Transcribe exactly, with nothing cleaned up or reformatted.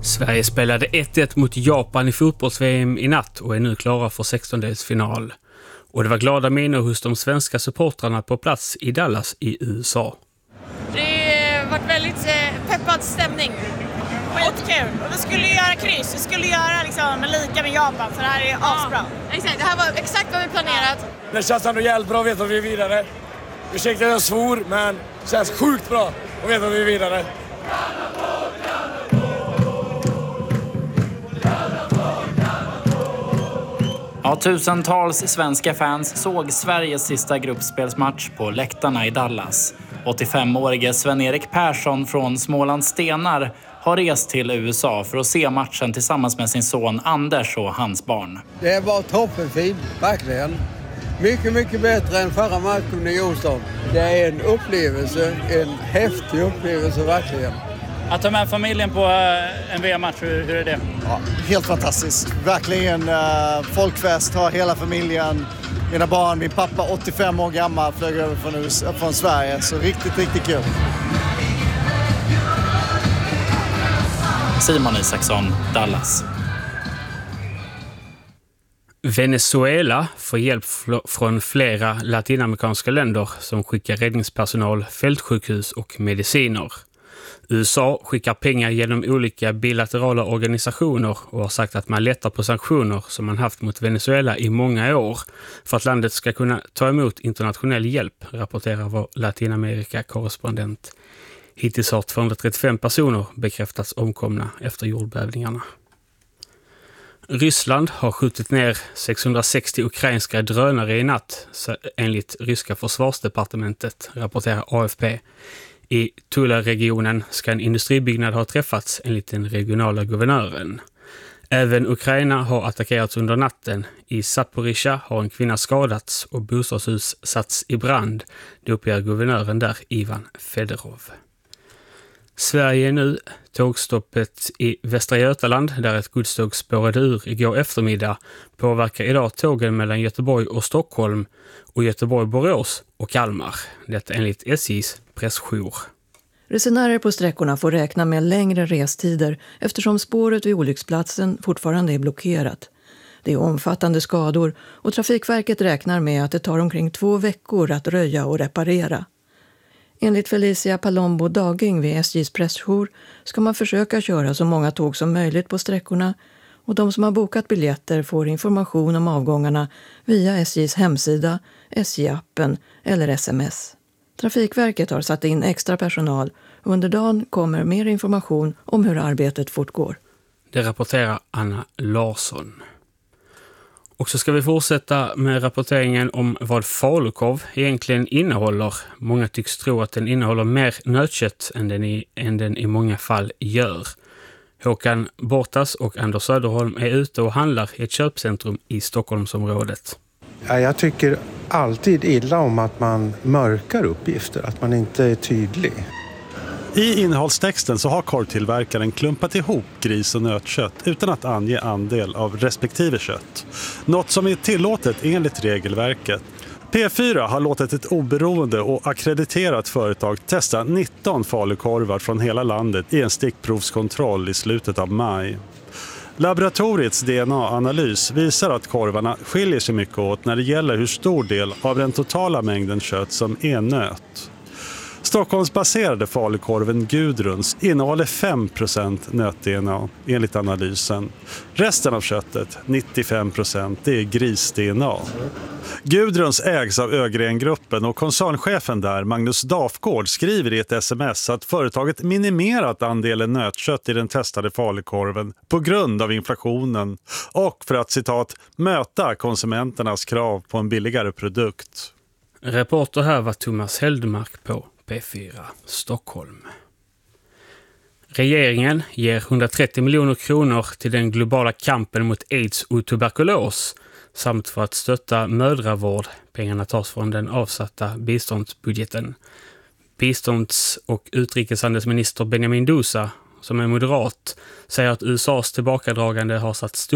Sverige spelade ett ett mot Japan i fotbolls-V M i natt och är nu klara för sextondelsfinal. Och det var glada miner hos de svenska supportrarna på plats i Dallas i U S A. Det har varit väldigt eh, peppad stämning. Skitkul. Och vi skulle göra kryss. Vi skulle göra liksom lika med Japan, för det här är asbra. Ja, exakt. Det här var exakt vad vi planerat. Det känns ändå jävligt bra att veta att vi är vidare. Ursäkta att jag svor, men det känns sjukt bra att veta att vi är vidare. Ja, tusentals svenska fans såg Sveriges sista gruppspelsmatch på läktarna i Dallas. åttiofemårige Sven-Erik Persson från Småland Stenar har rest till U S A för att se matchen tillsammans med sin son Anders och hans barn. Det var toppenfint, verkligen. Mycket, mycket bättre än förra matchen i Onsdag. Det är en upplevelse, en häftig upplevelse verkligen. Att ta med familjen på en V M-match, hur, hur är det? Ja, helt fantastiskt. Verkligen uh, folkfest, har hela familjen, mina barn, min pappa åttiofem år gammal flög över från, U S A, från Sverige. Så riktigt, riktigt kul. Simon Isaksson, Dallas. Venezuela får hjälp från flera latinamerikanska länder som skickar räddningspersonal, fältsjukhus och mediciner. U S A skickar pengar genom olika bilaterala organisationer och har sagt att man lättar på sanktioner som man haft mot Venezuela i många år för att landet ska kunna ta emot internationell hjälp, rapporterar vår Latinamerika-korrespondent. Hittills har tvåhundratrettiofem personer bekräftats omkomna efter jordbävningarna. Ryssland har skjutit ner sexhundrasextio ukrainska drönare i natt, enligt ryska försvarsdepartementet, rapporterar A F P. I Tula-regionen ska en industribyggnad ha träffats enligt den regionala guvernören. Även Ukraina har attackerats under natten. I Zaporizjzja har en kvinna skadats och bostadshus satts i brand, det uppger guvernören där, Ivan Fedorov. Sverige är nu tågstoppet i Västra Götaland, där ett godståg spårade ur igår eftermiddag, påverkar idag tågen mellan Göteborg och Stockholm och Göteborg-Borås och Kalmar. Detta enligt S J:s pressjour. Resenärer på sträckorna får räkna med längre restider eftersom spåret vid olycksplatsen fortfarande är blockerat. Det är omfattande skador och Trafikverket räknar med att det tar omkring två veckor att röja och reparera. Enligt Felicia Palombo Daging vid S J:s pressjour ska man försöka köra så många tåg som möjligt på sträckorna och de som har bokat biljetter får information om avgångarna via S J:s hemsida, S J-appen eller sms. Trafikverket har satt in extra personal och under dagen kommer mer information om hur arbetet fortgår. Det rapporterar Anna Larsson. Och så ska vi fortsätta med rapporteringen om vad falukorv egentligen innehåller. Många tycks tro att den innehåller mer nötkött än den i, än den i många fall gör. Håkan Bortas och Anders Söderholm är ute och handlar i ett köpcentrum i Stockholmsområdet. Ja, jag tycker alltid illa om att man mörkar uppgifter, att man inte är tydlig. I innehållstexten så har korvtillverkaren klumpat ihop gris- och nötkött utan att ange andel av respektive kött. Något som är tillåtet enligt regelverket. P fyra har låtit ett oberoende och akkrediterat företag testa nitton falukorvar från hela landet i en stickprovskontroll i slutet av maj. Laboratoriets D N A-analys visar att korvarna skiljer sig mycket åt när det gäller hur stor del av den totala mängden kött som är nöt. Stockholmsbaserade falukorven Gudruns innehåller fem procent nöt-D N A enligt analysen. Resten av köttet, nittiofem procent, det är gris-D N A. Gudruns ägs av Ögren-gruppen och koncernchefen där, Magnus Dafgård, skriver i ett sms att företaget minimerat andelen nötkött i den testade falukorven på grund av inflationen och för att, citat, möta konsumenternas krav på en billigare produkt. Reporter här var Thomas Heldmark på P fyra Stockholm. Regeringen ger hundratrettio miljoner kronor till den globala kampen mot aids och tuberkulos samt för att stötta mödravård. Pengarna tas från den avsatta biståndsbudgeten. Bistånds- och utrikeshandelsminister Benjamin Dousa, som är moderat, säger att U S As tillbakadragande har satt stor